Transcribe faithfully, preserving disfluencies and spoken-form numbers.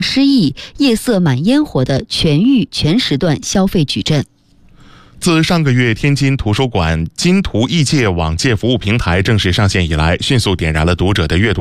诗意、夜色满烟火的全域全时段消费矩阵。 自上个月天津图书馆金图译介网借服务平台正式上线以来，迅速点燃了读者的阅读